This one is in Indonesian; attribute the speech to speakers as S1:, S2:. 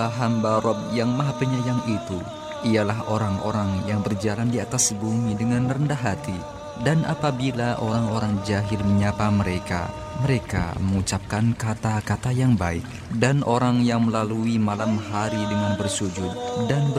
S1: Hamba Rob yang Maha Penyayang itu ialah orang-orang yang berjalan di atas bumi dengan rendah hati. Dan apabila orang-orang jahil menyapa mereka, mereka mengucapkan kata-kata yang baik. Dan orang yang melalui malam hari dengan bersujud dan